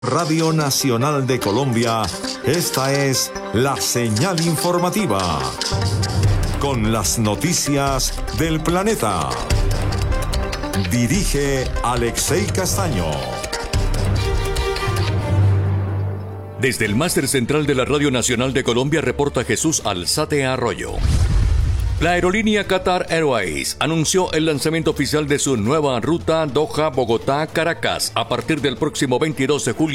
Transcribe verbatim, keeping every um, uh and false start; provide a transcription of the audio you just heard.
Radio Nacional de Colombia, esta es la señal informativa, con las noticias del planeta. Dirige Alexei Castaño. Desde el máster central de la Radio Nacional de Colombia reporta Jesús Alzate Arroyo. La aerolínea Qatar Airways anunció el lanzamiento oficial de su nueva ruta Doha-Bogotá-Caracas a partir del próximo veintidós de julio.